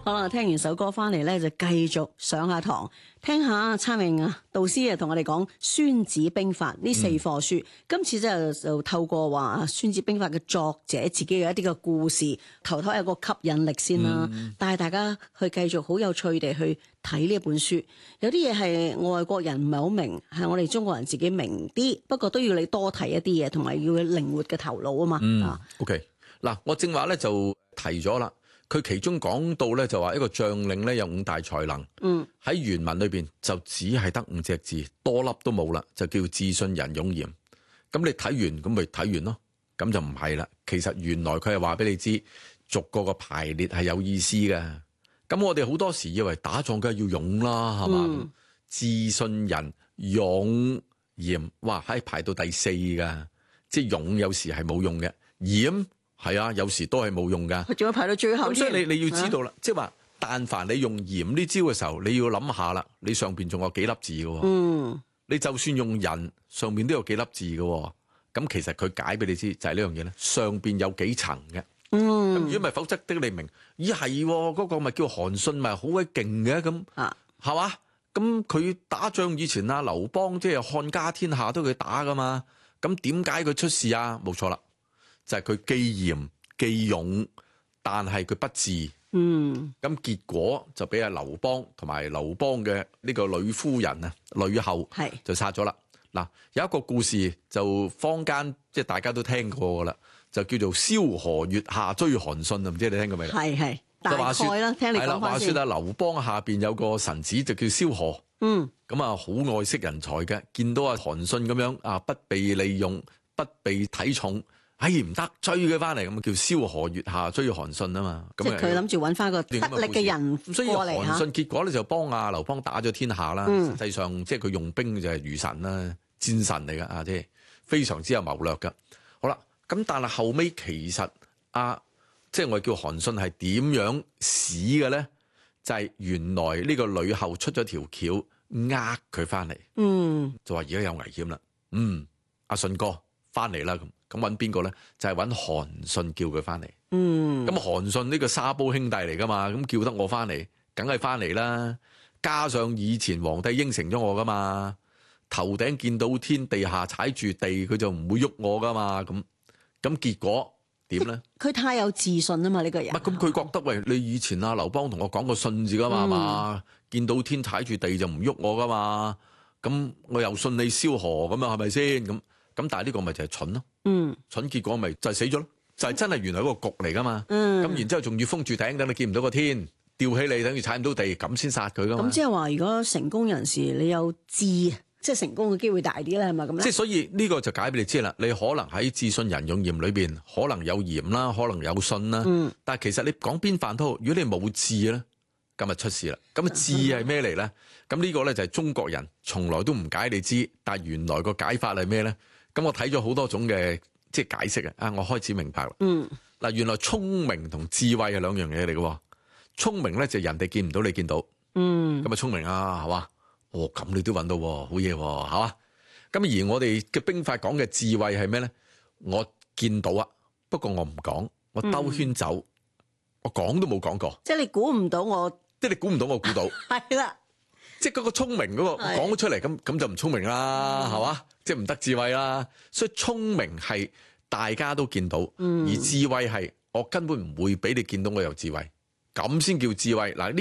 好啦，聽完首歌翻嚟咧，就繼續上下堂，聽下燦榮啊導師啊同我哋講《孫子兵法》呢4課書。今次就透過話《孫子兵法》嘅作者自己嘅一啲嘅故事，頭有個吸引力先啦，帶大家去繼續好有趣地去睇呢一本書。有啲嘢係外國人唔係好明，係我哋中國人自己明啲，不過都要你多睇一啲嘢，同埋要靈活嘅頭腦啊嘛。 OK， 嗱，我正話咧就提咗啦。佢其中講到咧就話一個將領咧有5大才能，喺原文裏邊就只係得5隻字，多粒都冇啦，就叫自信、仁、勇、嚴。咁你睇完咁咪睇完咯，咁就唔係啦。其實原來佢係話俾你知，逐個個排列係有意思嘅。咁我哋好多時以為打仗梗係要勇啦，係嘛？自信、仁、勇、嚴，哇，喺排到第4噶，即係勇有時係冇用嘅，嚴。係啊，有時都係冇用噶， 佢仲要排到最後。咁所以你要知道啦，即係話，但凡你用嚴呢招嘅時候，你要諗下啦，你上邊仲有幾粒字嘅。你就算用仁，上邊都有幾粒字嘅。咁其實佢解俾你知就係呢樣嘢咧，上邊有幾層嘅。咁如果唔係，否則的你明，咦係嗰個咪叫韓信咪好鬼勁嘅咁，係嘛？咁佢打仗以前啊，劉邦即係漢家天下都佢打噶嘛。咁點解佢出事啊？冇錯啦。就係佢既嚴既勇，但係佢不智。咁結果就俾阿劉邦同埋劉邦嘅呢個呂夫人啊，呂后就殺咗啦。嗱，有一個故事就坊間即係大家都聽過噶啦，就叫做蕭何月下追韓信啊，唔知你聽過未？ 係大概啦，聽你講翻先。 話說啊，劉邦下邊有個臣子就叫蕭何，咁啊好愛惜人才嘅，見到阿韓信咁樣啊，不被利用，不被睇重。唔得，追佢翻嚟，咁叫蕭何月下追韓信啊嘛。 即係佢諗住揾翻個得力嘅人過嚟。 所以韓信結果咧就幫阿劉邦打咗天下啦。實際上即係佢用兵就係如神啦，戰神嚟噶，即係非常之有謀略噶。好啦，咁但係後尾其實即係我哋叫韓信係點樣死嘅咧？就係原來呢個呂后出咗條橋呃佢翻嚟，就話而家有危險啦。阿信哥翻嚟啦咁。咁揾邊個咧？就係揾韓信叫佢翻嚟。咁韓信呢個沙煲兄弟嚟噶嘛？咁叫得我翻嚟，梗係翻嚟啦。加上以前皇帝應承咗我噶嘛，頭頂見到天，地下踩住地，佢就唔會喐我噶嘛。咁結果點咧？ 佢太有自信啊嘛！呢個人。 咁佢覺得喂，你以前劉邦同我講個信字噶嘛，係嘛？見到天踩住地就唔喐我噶嘛。咁我又信你蕭何咁樣，係咪先？咁但係呢個咪就係蠢咯。蠢結果咪就係死咗咯，就係真係原來嗰個局嚟噶嘛。咁然之後仲要封住頂，等你見唔到個天，吊起你，等於踩唔到地，咁先殺佢噶嘛。 咁即係話，如果成功人士你有智，即係成功嘅機會大啲咧，係咪咁咧？ 即係所以呢個就解俾你知啦。你可能喺自信、仁、勇、嚴裏邊，可能有嚴啦，可能有信啦。但係其實你講邊範都好，如果你冇智咧，咁就出事啦。咁智係咩嚟咧？咁呢個咧就係中國人從來都唔解你知，但係原來個解法係咩咧？咁我睇咗好多種嘅即係解釋啊！我開始明白啦。嗱，原來聰明同智慧係兩樣嘢嚟嘅。聰明咧就人哋見唔到，你見到。咁啊聰明啊，係嘛？咁你都揾到，好嘢，係嘛？咁而我哋嘅兵法講嘅智慧係咩咧？我見到啊，不過我唔講，我兜圈走，我講都冇講過。 即係你估唔到我， 即係你估唔到我估到。 係啦。 即係嗰個聰明嗰個講咗出嚟，咁就唔聰明啦，係嘛？即係唔得智慧啦。所以聰明係大家都見到，而智慧係我根本唔會俾你見到我有智慧，咁先叫智慧。嗱，